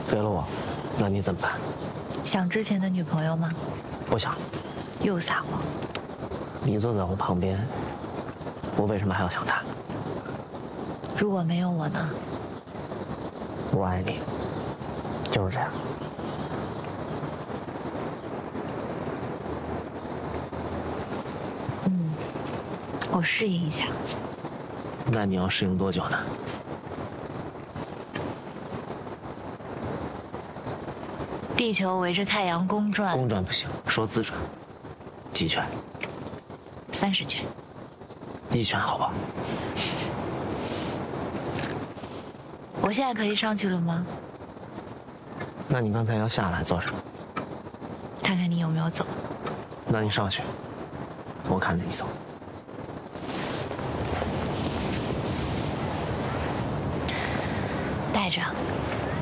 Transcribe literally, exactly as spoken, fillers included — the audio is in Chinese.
给了我，那你怎么办？ 想之前的女朋友吗？ 不想。 又撒谎。 你坐在我旁边，我为什么还要想她？ 如果没有我呢？ 我爱你，就是这样。 嗯，我适应一下。 那你要适应多久呢？ 地球围着太阳公转。 公转不行，说自转。几圈？ 三十圈。 一圈好不好？ 我现在可以上去了吗？ 那你刚才要下来做什么？ 看看你有没有走。 那你上去，我看着你走。 带着。